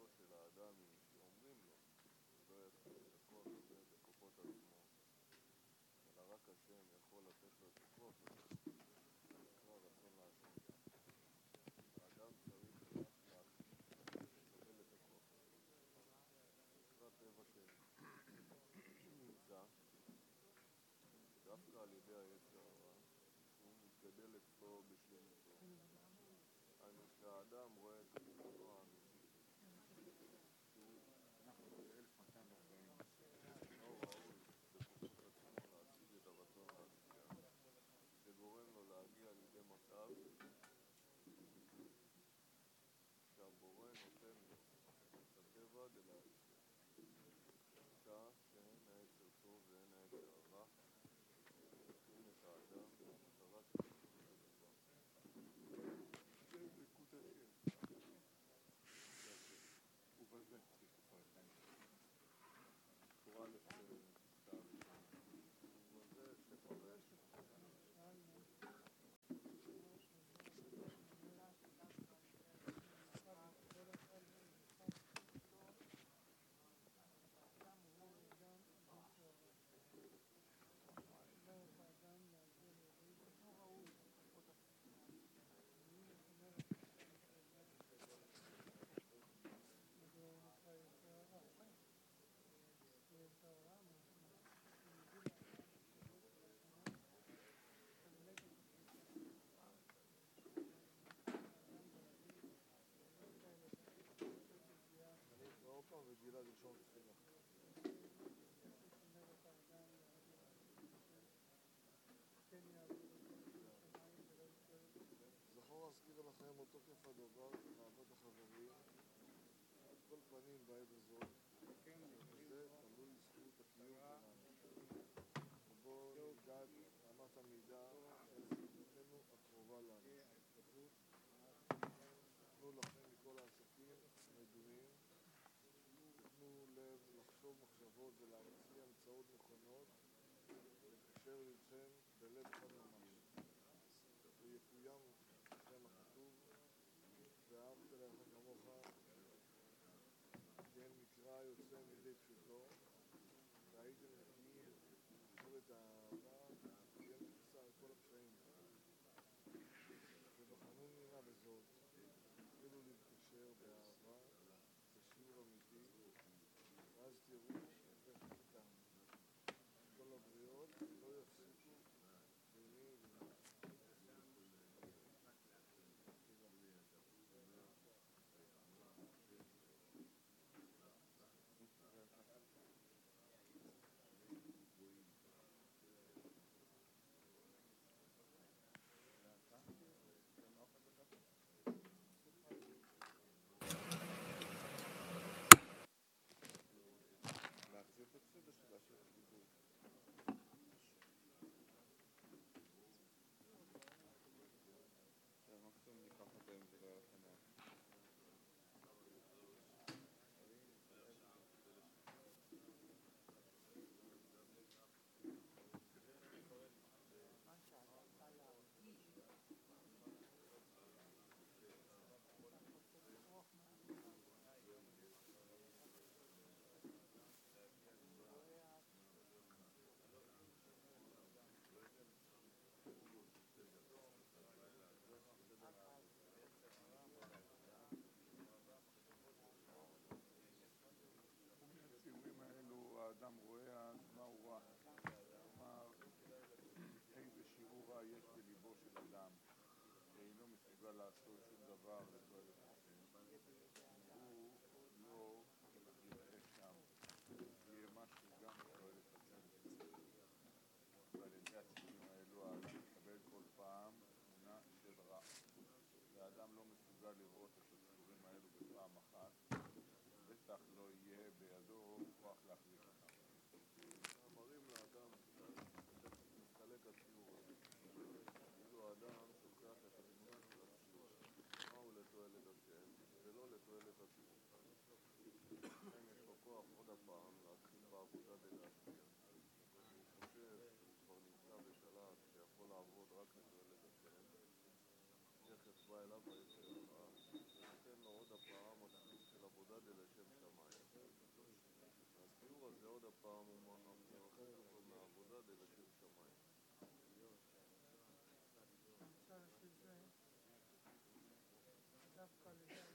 תכליתו של האדם היא שאומרים לו לא יחזיק את הכוח הזה בכוחות עצמו, אלא רק השם יכול לתת לו את הכוח הזה. זה נקרא רצון להשם. האדם צריך רק להחליט לקבל את הכוח הזה. זה נקרא טבע שנמצא דווקא על ידי היצר הרע, שהוא מתגדל אצלו בשלמותו. היינו שהאדם רואה את עצמו האמיתית, שהוא אינו ראוי בכוחות עצמו להשיג את הרצון להשפיע, שגורם לו להגיע לידי מצב שהבורא נותן לו את הטבע דלהשפיע. כך שאין העצר טוב ואין העצר הרע מנחים את האדם במטרה של תיקון הדבר. זה דקות השם. ובזה צריך לפרשן. תורה לפסקה ראשונה. ובזה שפרש רגילה לרשום תפילה. זכור אזכיר לכם אותו כיף הדבר מאהבת החברים על כל פנים בעת הזאת, וזה תלוי זכות הקיום שלנו, ובו נמדד אמת המידה של זכותנו הקרובה לנו. תנו לכם מכל העסקים המדומים, תנו לב לחשוב מחשבות ולהמציא המצאות נכונות, לקשר לבכם בלב אחד ממש, ויקוים שם הכתוב ואהבת לרעך כמוך, כן מקרא יוצא מידי פשוטו, והייתם נקיים יכולת האהבה, כן תכסה על כל הקשיים. ובחנוני נא בזאת, התחילו להתקשר באהבה בשיעור אמיתי, ואז תראו איך איתם כל הבריות לא יפסיקו ביני ובינכם. להחזיר את הסדר של השם דיבור. מקסימום ניקח אותו אם זה לא יהיה לכם נוח. הציורים האלו האדם רואה אז מה הוא רע, כלומר איזה שיעור רע יש בליבו של אדם שאינו מסוגל לעשות שום דבר לתועלת השם. הוא לא יראה שם, יהיה משהו גם לתועלת השם, ועל ידי הציורים האלו האדם מקבל כל פעם תמונה של רע, והאדם לא מסוגל לראות את הציורים האלו בפעם אחת, בטח לא יהיה בידו כוח להחזיק אותם. מראים לאדם מתחלק הציור הזה, כאילו האדם שוכח את התמונה של הציור, מהו לתועלת השם ולא לתועלת הציור. לכן יש לו כוח עוד הפעם להתחיל בעבודה דלהשפיע. הוא חושב שהוא כבר נמצא בשלב שיכול לעבוד רק לתועלת השם, תכף בא אליו היצר הרע ונותן לו עוד הפעם מסלול של עבודה מעבודה לשם שמיים. התיאור הזה עוד הפעם הוא מרחק אותו מעבודה לשם שמיים. עכשיו שזה דווקא לזה